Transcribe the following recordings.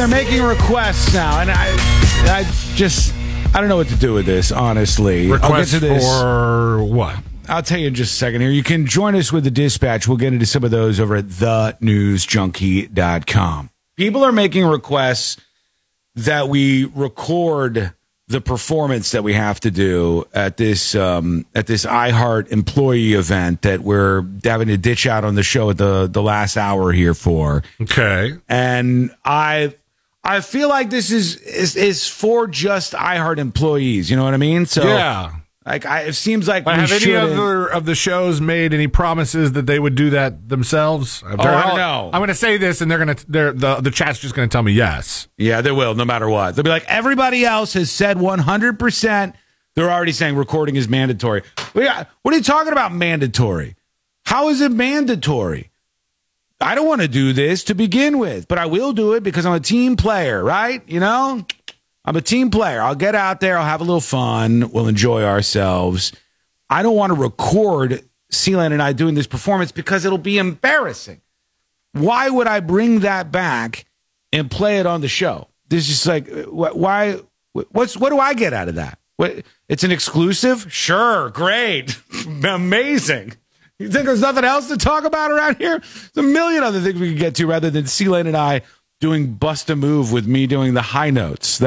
are making requests now, and I don't know what to do with this, honestly. Requests I'll get to this. For what? I'll tell you in just a second here. You can join us with the dispatch. We'll get into some of those over at thenewsjunkie.com. People are making requests that we record the performance that we have to do at this iHeart employee event that we're having to ditch out on the show at the last hour here for. Okay. And I feel like this is for just iHeart employees. You know what I mean? So yeah. It seems like have any other of the shows made any promises that they would do that themselves? I don't know. I'm going to say this, and the chat's just going to tell me yes. Yeah, they will, no matter what. They'll be like, everybody else has said 100%. They're already saying recording is mandatory. What are you talking about mandatory? How is it mandatory? I don't want to do this to begin with, but I will do it because I'm a team player, right? You know? I'm a team player. I'll get out there. I'll have a little fun. We'll enjoy ourselves. I don't want to record Sealand and I doing this performance because it'll be embarrassing. Why would I bring that back and play it on the show? This is like, why? What do I get out of that? It's an exclusive? Sure. Great. Amazing. You think there's nothing else to talk about around here? There's a million other things we could get to rather than Sealand and I doing Bust a Move with me doing the high notes.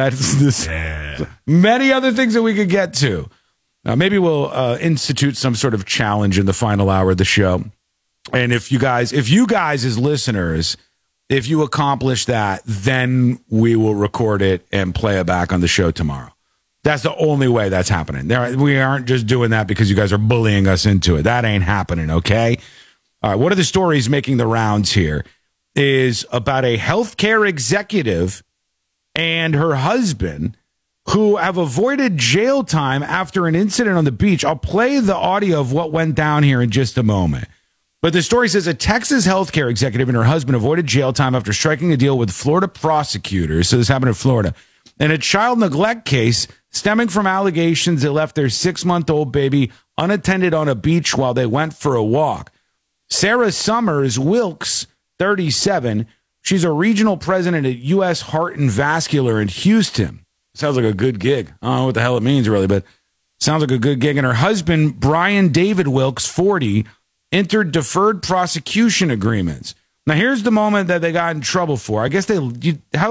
Many other things that we could get to. Maybe we'll institute some sort of challenge in the final hour of the show. And if you guys as listeners, if you accomplish that, then we will record it and play it back on the show tomorrow. That's the only way that's happening. We aren't just doing that because you guys are bullying us into it. That ain't happening, okay? All right, one of the stories making the rounds here is about a healthcare executive and her husband who have avoided jail time after an incident on the beach. I'll play the audio of what went down here in just a moment. But the story says a Texas healthcare executive and her husband avoided jail time after striking a deal with Florida prosecutors. So this happened in Florida. In a child neglect case stemming from allegations that left their 6-month-old baby unattended on a beach while they went for a walk. Sarah Summers Wilkes, 37. She's a regional president at U.S. Heart and Vascular in Houston. Sounds like a good gig. I don't know what the hell it means, really, but sounds like a good gig. And her husband, Brian David Wilkes, 40, entered deferred prosecution agreements. Now, here's the moment that they got in trouble for. I guess they said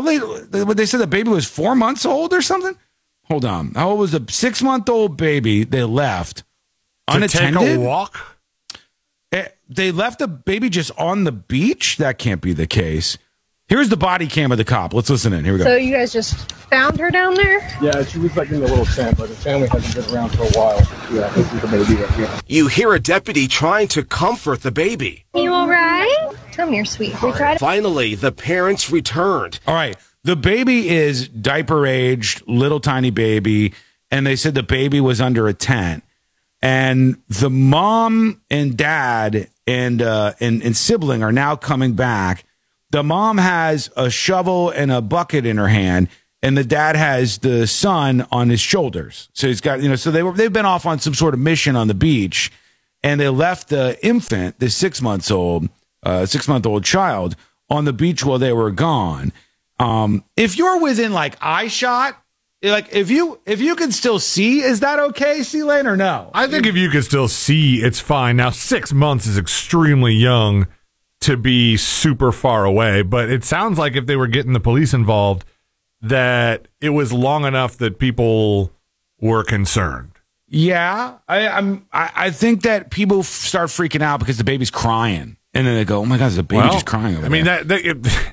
the baby was 4 months old or something? Hold on. How old was the 6-month-old baby they left unattended? To take a walk? They left the baby just on the beach? That can't be the case. Here's the body cam of the cop. Let's listen in. Here we go. So you guys just found her down there? Yeah, she was like in the little tent, but the family hasn't been around for a while. Yeah, this is the baby right here. You hear a deputy trying to comfort the baby. You all right? Come here, sweetheart. Finally, the parents returned. All right. The baby is diaper-aged, little tiny baby, and they said the baby was under a tent. And the mom and dad and sibling are now coming back. The mom has a shovel and a bucket in her hand, and the dad has the son on his shoulders. So he's got, so they've been off on some sort of mission on the beach, and they left the infant, the 6-month-old child, on the beach while they were gone. If you're within like eye shot, like if you can still see, is that okay, C-Lane, or no? I think if you can still see, it's fine. Now, 6 months is extremely young to be super far away, but it sounds like if they were getting the police involved, that it was long enough that people were concerned. Yeah, I think that people start freaking out because the baby's crying, and then they go, "Oh my God, the baby just crying over there."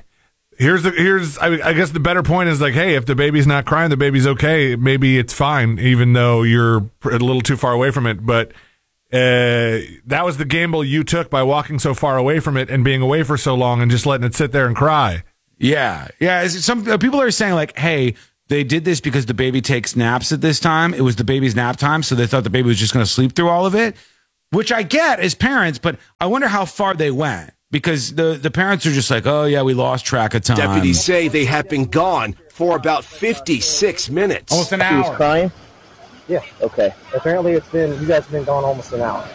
I guess the better point is like, hey, if the baby's not crying, the baby's okay. Maybe it's fine, even though you're a little too far away from it. But that was the gamble you took by walking so far away from it and being away for so long and just letting it sit there and cry. Yeah. Some people are saying like, hey, they did this because the baby takes naps at this time. It was the baby's nap time, so they thought the baby was just going to sleep through all of it, which I get as parents, but I wonder how far they went. Because the parents are just like, oh, yeah, we lost track of time. Deputies say they have been gone for about 56 minutes. Almost an hour. She was crying? Yeah. Okay. Apparently you guys have been gone almost an hour.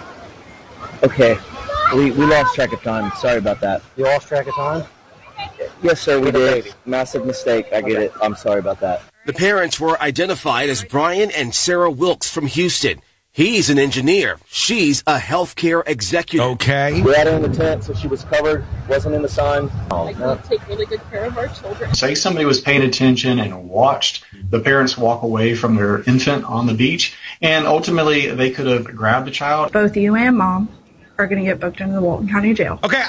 Okay. We lost track of time. Sorry about that. You lost track of time? Yes, sir, we With a did. baby. Massive mistake. I get it. I'm sorry about that. The parents were identified as Brian and Sarah Wilkes from Houston. He's an engineer. She's a healthcare executive. Okay. We had her in the tent, so she was covered, wasn't in the sun. We take really good care of our children. Say somebody was paying attention and watched the parents walk away from their infant on the beach, and ultimately they could have grabbed the child. Both you and Mom are going to get booked into the Walton County Jail. Okay.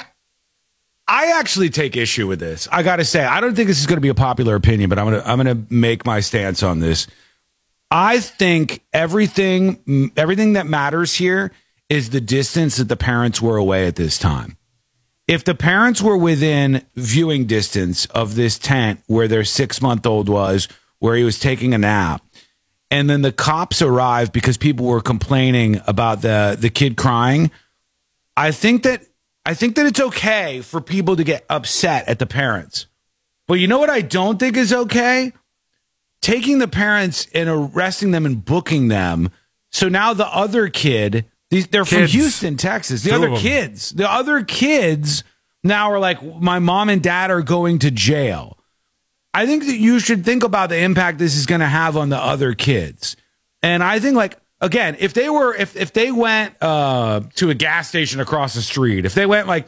I actually take issue with this. I got to say, I don't think this is going to be a popular opinion, but I'm going to make my stance on this. I think everything that matters here is the distance that the parents were away at this time. If the parents were within viewing distance of this tent where their 6-month-old was, where he was taking a nap, and then the cops arrived because people were complaining about the kid crying, I think that it's okay for people to get upset at the parents. But you know what I don't think is okay? Taking the parents and arresting them and booking them. So now the other kid, they're from Houston, Texas. The other kids now are like, my mom and dad are going to jail. I think that you should think about the impact this is going to have on the other kids. And I think, like, again, if they went to a gas station across the street, if they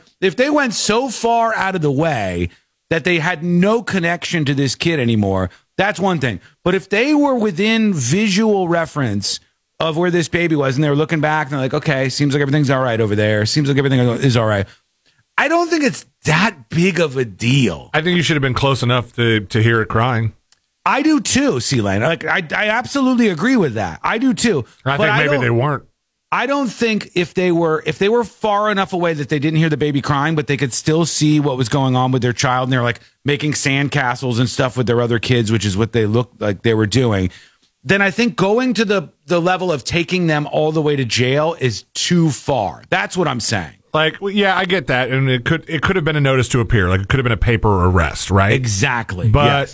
went so far out of the way that they had no connection to this kid anymore, that's one thing. But if they were within visual reference of where this baby was and they were looking back and they're like, okay, seems like everything's all right over there. Seems like everything is all right. I don't think it's that big of a deal. I think you should have been close enough to hear it crying. I do too, C-Lane. Like, I absolutely agree with that. I do too. I think maybe they weren't. I don't think if they were far enough away that they didn't hear the baby crying, but they could still see what was going on with their child, and they're like making sandcastles and stuff with their other kids, which is what they looked like they were doing, then I think going to the level of taking them all the way to jail is too far. That's what I'm saying. Like, yeah, I get that, and it could have been a notice to appear, like it could have been a paper arrest, right? Exactly. But yes.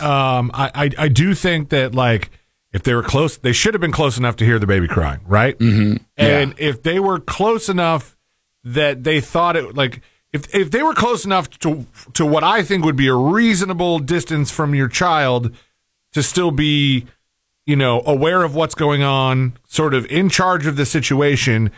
I do think that, like, if they were close, they should have been close enough to hear the baby crying, right? Mm-hmm. And if they were close enough that they thought it, like, if they were close enough to what I think would be a reasonable distance from your child to still be, you know, aware of what's going on, sort of in charge of the situation,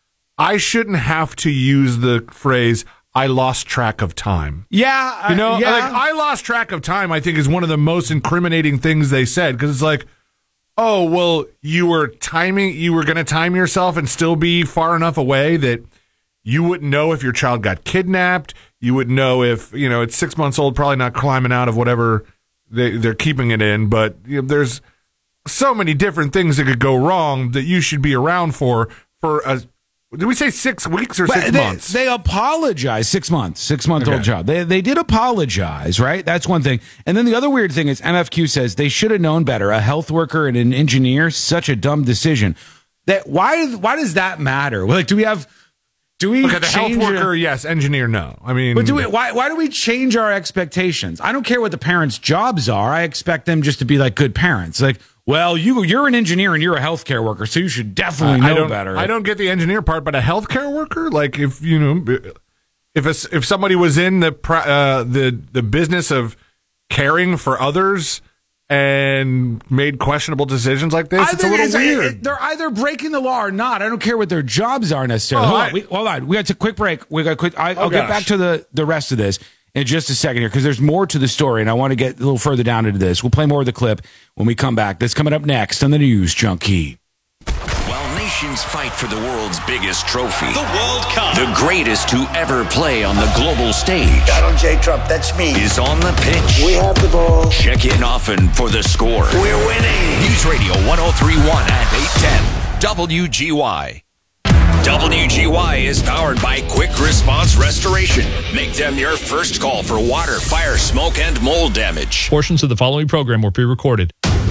I shouldn't have to use the phrase, I lost track of time. Yeah. You know, yeah. like, I lost track of time, I think, is one of the most incriminating things they said, because it's like, oh, well, you were going to time yourself and still be far enough away that you wouldn't know if your child got kidnapped. You wouldn't know if, you know, it's 6 months old, probably not climbing out of whatever they're keeping it in. But you know, there's so many different things that could go wrong that you should be around for a, did we say 6 weeks or 6 months? They apologized. 6 months, 6-month-old child. They did apologize, right? That's one thing. And then the other weird thing is MFQ says they should have known better. A health worker and an engineer, such a dumb decision. That why does that matter? Like, do we okay, the health worker, yes, engineer, no. I mean, but why do we change our expectations? I don't care what the parents' jobs are. I expect them just to be like good parents. Like, well, you're an engineer and you're a healthcare worker, so you should definitely know better. I don't get the engineer part, but a healthcare worker, like if you know, if somebody was in the business of caring for others and made questionable decisions like this, it's a little weird. They're either breaking the law or not. I don't care what their jobs are necessarily. Hold on. We got a quick break. I'll get back to the rest of this in just a second here, because there's more to the story, and I want to get a little further down into this. We'll play more of the clip when we come back. That's coming up next on the News Junkie. While nations fight for the world's biggest trophy, the World Cup, the greatest to ever play on the global stage, Donald J. Trump, that's me, is on the pitch. We have the ball. Check in often for the score. We're winning. News Radio 1031 at 810 WGY. WGY is powered by Quick Response Restoration. Make them your first call for water, fire, smoke, and mold damage. Portions of the following program were pre-recorded.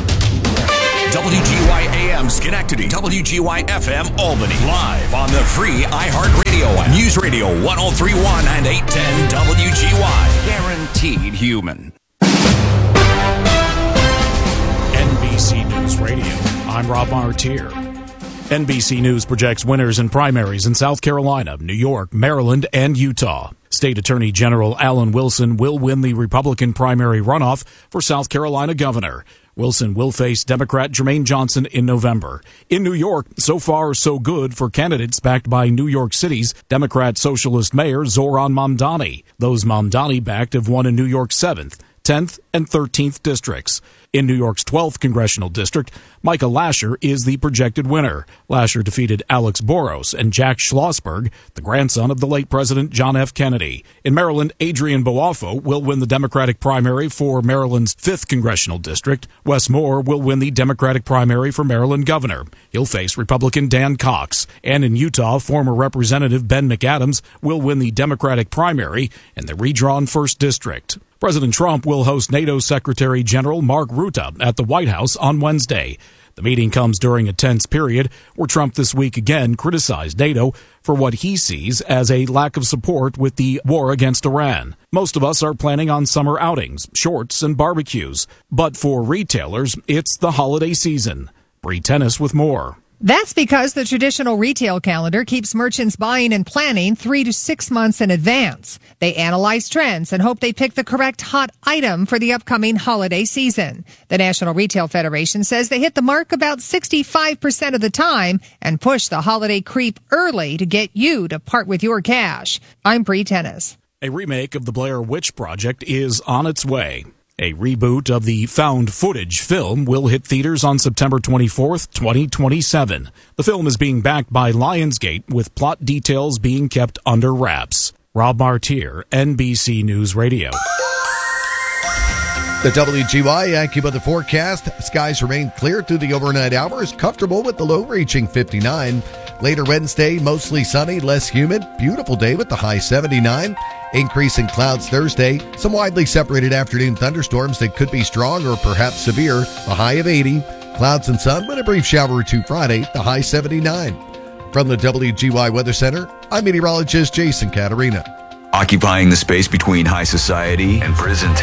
WGY AM Schenectady, WGY FM Albany. Live on the free iHeartRadio app. News Radio 1031 and 810 WGY. Guaranteed human. NBC News Radio. I'm Rob Martier. NBC News projects winners in primaries in South Carolina, New York, Maryland, and Utah. State Attorney General Alan Wilson will win the Republican primary runoff for South Carolina governor. Wilson will face Democrat Jermaine Johnson in November. In New York, so far so good for candidates backed by New York City's Democrat Socialist Mayor Zoran Mamdani. Those Mamdani-backed have won in New York's 7th, 10th, and 13th districts. In New York's 12th congressional district, Micah Lasher is the projected winner. Lasher defeated Alex Boros and Jack Schlossberg, the grandson of the late President John F. Kennedy. In Maryland, Adrian Boafo will win the Democratic primary for Maryland's 5th congressional district. Wes Moore will win the Democratic primary for Maryland governor. He'll face Republican Dan Cox. And in Utah, former Representative Ben McAdams will win the Democratic primary in the redrawn 1st district. President Trump will host NATO Secretary General Mark Rutte at the White House on Wednesday. The meeting comes during a tense period where Trump this week again criticized NATO for what he sees as a lack of support with the war against Iran. Most of us are planning on summer outings, shorts, and barbecues. But for retailers, it's the holiday season. Bree Tennis with more. That's because the traditional retail calendar keeps merchants buying and planning 3 to 6 months in advance. They analyze trends and hope they pick the correct hot item for the upcoming holiday season. The National Retail Federation says they hit the mark about 65% of the time and push the holiday creep early to get you to part with your cash. I'm Bree Tennis. A remake of the Blair Witch Project is on its way. A reboot of the found footage film will hit theaters on September 24th, 2027. The film is being backed by Lionsgate, with plot details being kept under wraps. Rob Martier, NBC News Radio. The WGY AccuWeather forecast. Skies remain clear through the overnight hours, comfortable with the low reaching 59. Later Wednesday, mostly sunny, less humid. Beautiful day with the high 79. Increasing clouds Thursday. Some widely separated afternoon thunderstorms that could be strong or perhaps severe. The high of 80. Clouds and sun with a brief shower or two Friday. The high 79. From the WGY Weather Center, I'm meteorologist Jason Caterina. Occupying the space between high society and prison town.